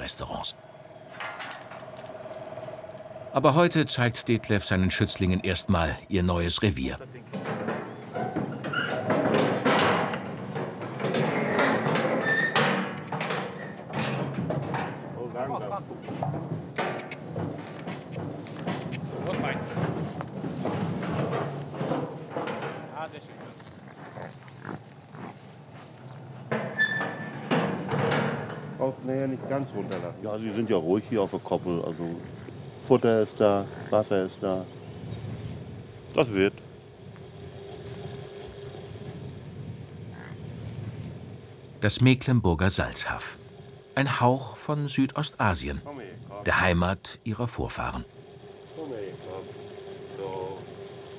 Sterne-Restaurants. Aber heute zeigt Detlev seinen Schützlingen erstmal ihr neues Revier. Auch nachher nicht ganz runterlassen. Ja, sie sind ja ruhig hier auf der Koppel. Also Futter ist da, Wasser ist da. Das wird. Das Mecklenburger Salzhaff. Ein Hauch von Südostasien, der Heimat ihrer Vorfahren.